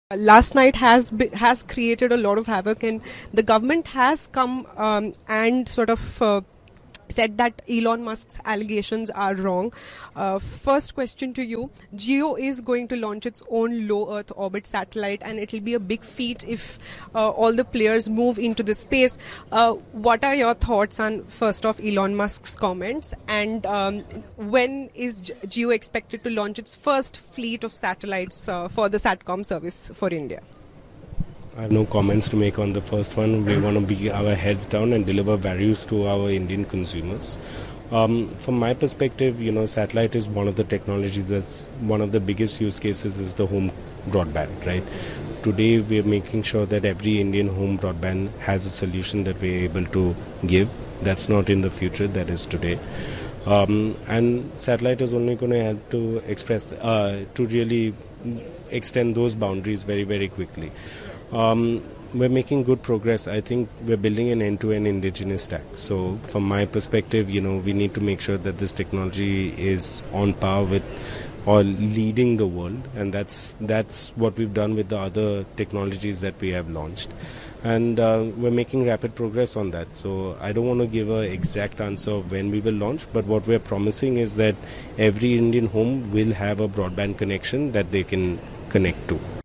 Last night has created a lot of havoc, and the government has come and sort of said that Elon Musk's allegations are wrong. First question to you: Geo is going to launch its own low Earth orbit satellite, and it will be a big feat if all the players move into the space. What are your thoughts on first off Elon Musk's comments, and when is Geo expected to launch its first fleet of satellites for the SATCOM service for India? I have no comments to make on the first one. We want to be our heads down and deliver values to our Indian consumers. From my perspective, satellite is one of the technologies that's one of the biggest use cases is the home broadband, right? Today we are making sure that every Indian home broadband has a solution that we are able to give. That's not in the future, that is today. And satellite is only going to help to to really extend those boundaries very, very quickly. We're making good progress. I think we're building an end-to-end indigenous stack. So from my perspective, we need to make sure that this technology is on par with or leading the world, and that's what we've done with the other technologies that we have launched. And we're making rapid progress on that. So I don't want to give an exact answer of when we will launch, but what we're promising is that every Indian home will have a broadband connection that they can connect to.